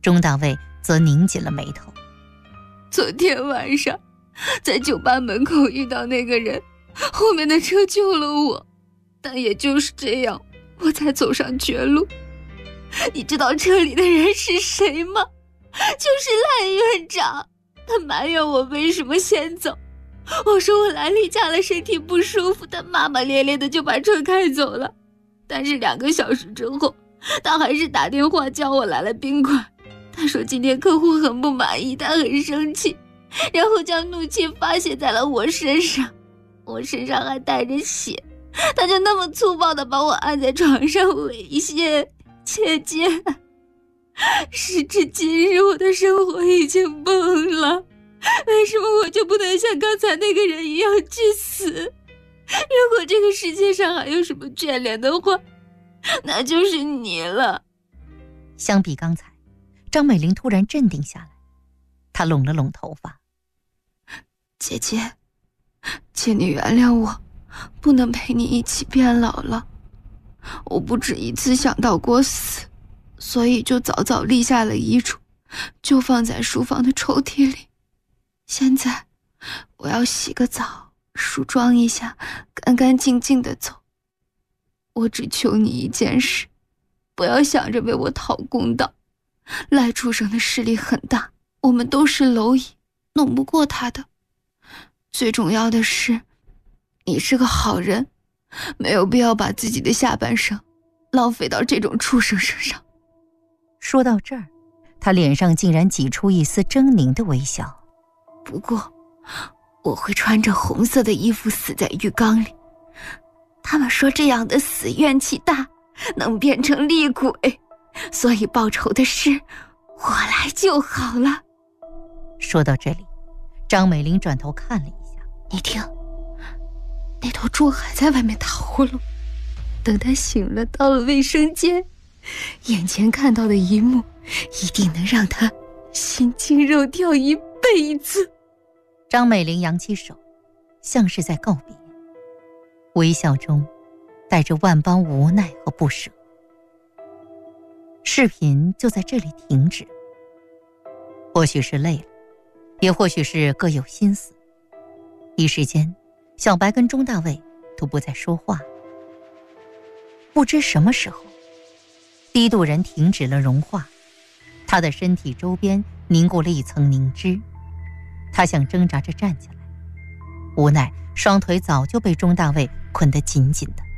钟大卫则拧紧了眉头。 昨天晚上在酒吧门口遇到那个人，后面的车救了我，但也就是这样，我才走上绝路。你知道车里的人是谁吗？就是赖院长。他埋怨我为什么先走，我说我来例假了，身体不舒服，他骂骂咧咧的就把车开走了。但是2个小时之后，他还是打电话叫我来了宾馆。他说今天客户很不满意，他很生气，然后将怒气发泄在了我身上，我身上还带着血，他就那么粗暴地把我按在床上猥亵切奸。时至今日，我的生活已经崩了，为什么我就不能像刚才那个人一样去死？如果这个世界上还有什么眷恋的话，那就是你了。 相比刚才，张美玲突然镇定下来，她拢了拢头发。 姐姐，请你原谅我，不能陪你一起变老了。我不止一次想到过死，所以就早早立下了遗嘱，就放在书房的抽屉里。现在我要洗个澡，梳妆一下，干干净净的走。我只求你一件事，不要想着为我讨公道。赖畜生的势力很大，我们都是蝼蚁，弄不过他的。最重要的是，你是个好人，没有必要把自己的下半生浪费到这种畜生身上。 说到这儿，他脸上竟然挤出一丝狰狞的微笑。 不过我会穿着红色的衣服死在浴缸里，他们说这样的死怨气大，能变成厉鬼，所以报仇的事我来就好了。 说到这里，张美玲转头看了一下， 你听，那头猪还在外面打呼噜，等他醒了到了卫生间，眼前看到的一幕一定能让他心惊肉跳一辈子。 张美玲扬起手，像是在告别，微笑中带着万般无奈和不舍。视频就在这里停止，或许是累了，也或许是各有心思。一时间，小白跟钟大卫都不再说话。不知什么时候，低度人停止了融化，他的身体周边凝固了一层凝脂。他想挣扎着站起来，无奈双腿早就被钟大卫捆得紧紧的。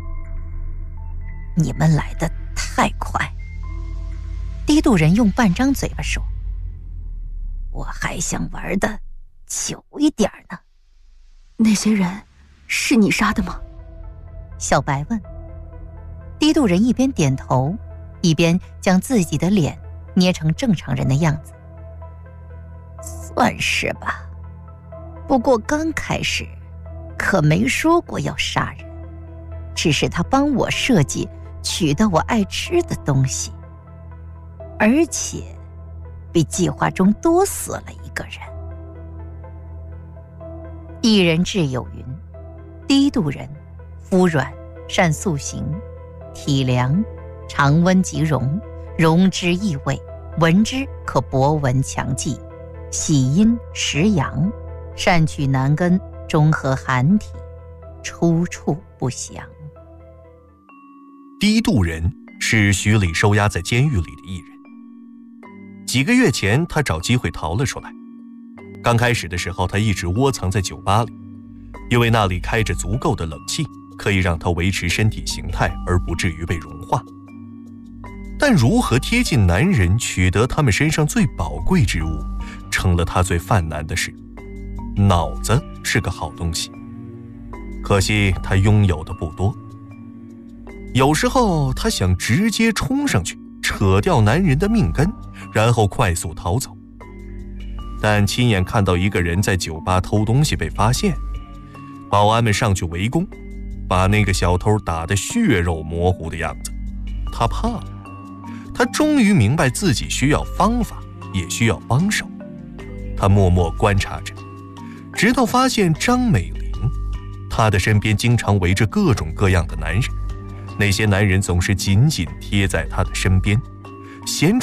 你们来得太快。低度人用半张嘴巴说，我还想玩得久一点呢。 那些人是你杀的吗？ 小白问。低度人一边点头，一边将自己的脸捏成正常人的样子。算是吧，不过刚开始可没说过要杀人，只是他帮我设计取到我爱吃的东西，而且比计划中多死了一个人。一人志有云，低度人，肤软，善塑形，体凉，常温即溶，溶之益胃，闻之可博闻强记，喜阴食阳，善取难根，中和寒体，出处不详。 低度人是徐礼收押在监狱里的一人。几个月前，他找机会逃了出来。刚开始的时候，他一直窝藏在酒吧里，因为那里开着足够的冷气，可以让他维持身体形态而不至于被融化。但如何贴近男人，取得他们身上最宝贵之物，成了他最犯难的事。脑子是个好东西，可惜他拥有的不多。有时候他想直接冲上去，扯掉男人的命根，然后快速逃走。但亲眼看到一个人在酒吧偷东西被发现，保安们上去围攻，把那个小偷打得血肉模糊的样子，他怕了。他终于明白自己需要方法，也需要帮手。他默默观察着，直到发现张美玲。他的身边经常围着各种各样的男人，那些男人总是紧紧贴在他的身边，咸